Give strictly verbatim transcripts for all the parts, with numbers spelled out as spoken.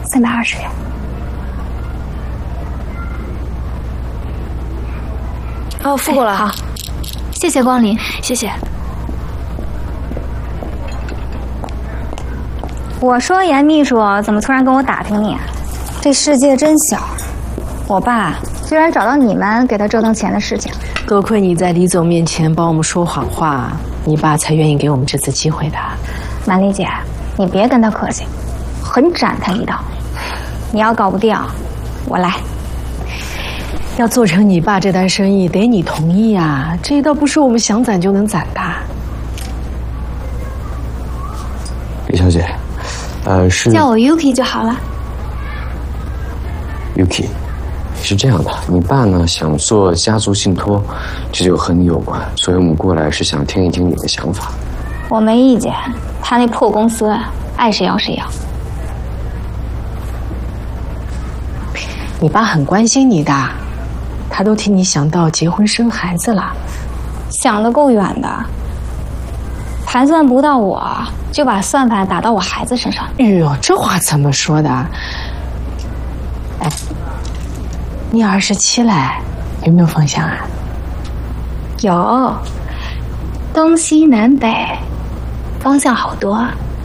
三百二十元。 哦，付过了。 好，谢谢光临， 谢谢。 我说严秘书怎么突然跟我打听你啊？这世界真小，我爸居然找到你们给他折腾钱的事情。 多亏你在李总面前帮我们说谎话，你爸才愿意给我们这次机会的。 满丽姐，你别跟他客气，很斩他一刀。你要搞不定，我来。 要做成你爸这单生意，得你同意啊！这一刀不是我们想攒就能攒的。 李小姐，呃，是叫我 Yuki 就好了。 Yuki， 是这样的，你爸呢想做家族信托，这就和你有关，所以我们过来是想听一听你的想法。 我没意见，他那破公司爱谁要谁要。 你爸很关心你的，他都替你想到结婚生孩子了， 想得够远的。盘算不到我，就把算盘打到我孩子身上。 哎呦，这话怎么说的？哎，你二十七嘞，有没有方向啊？ 有，东西南北，方向好多。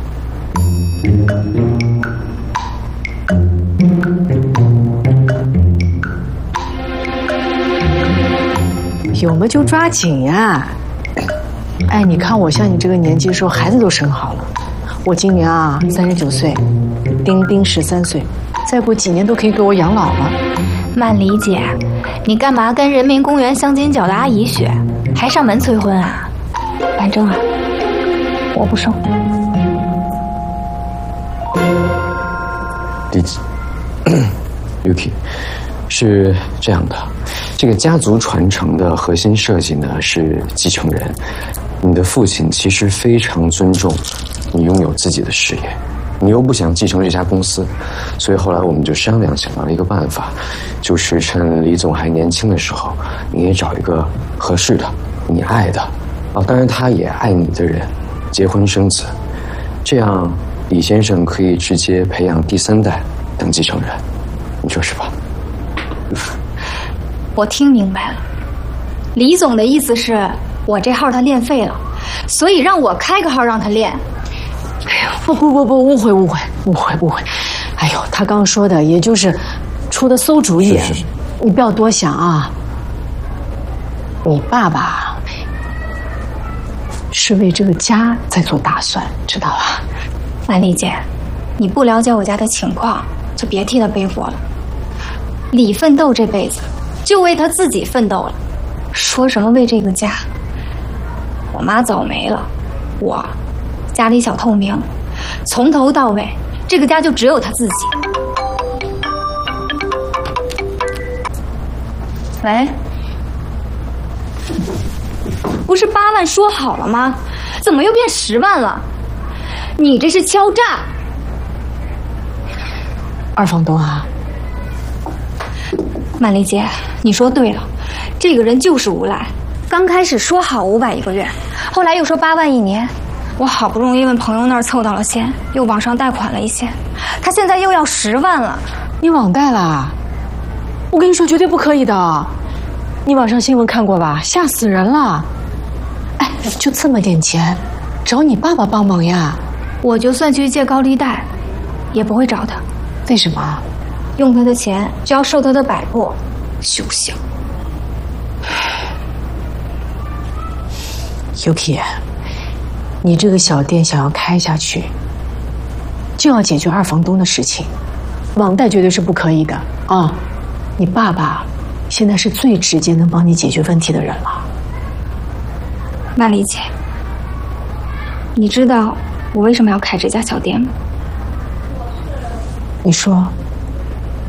有么就抓紧呀！哎，你看我像你这个年纪的时候，孩子都生好了。我今年啊三十九岁，丁丁十三岁，再过几年都可以给我养老了。 曼丽姐，你干嘛跟人民公园香尖角的阿姨学，还上门催婚啊？反正啊，我不收。 李子 ，Yuki， 是这样的。这个家族传承的核心设计呢是继承人，你的父亲其实非常尊重你拥有自己的事业，你又不想继承这家公司，所以后来我们就商量想到了一个办法，就是趁李总还年轻的时候，你也找一个合适的、你爱的，啊，当然他也爱你的人，结婚生子，这样李先生可以直接培养第三代当继承人，你说是吧？ 我听明白了，李总的意思是我这号他练废了，所以让我开个号让他练。 哎呦，不不不不，误会误会误会误会！哎呦，他刚说的也就是出的馊主意， 是是是， 你不要多想啊。你爸爸是为这个家在做打算，知道吧？ 曼丽姐，你不了解我家的情况，就别替他背锅了。李奋斗这辈子就为他自己奋斗了，说什么为这个家。我妈早没了，我家里小透明，从头到尾这个家就只有他自己。喂，不是八万说好了吗？怎么又变十万了？你这是敲诈！ 二房东啊， 曼丽姐，你说对了，这个人就是无赖。刚开始说好五百一个月，后来又说八万一年。我好不容易问朋友那儿凑到了钱，又网上贷款了一些，他现在又要十万了。 你网贷啦？我跟你说，绝对不可以的。你网上新闻看过吧？吓死人了！哎，就这么点钱，找你爸爸帮忙呀？ 我就算去借高利贷，也不会找他。 为什么？ 用他的钱就要受他的摆布，休想。 Yuki， 你这个小店想要开下去，就要解决二房东的事情，网贷绝对是不可以的啊！你爸爸现在是最直接能帮你解决问题的人了。 曼丽姐，你知道我为什么要开这家小店吗？ 你说。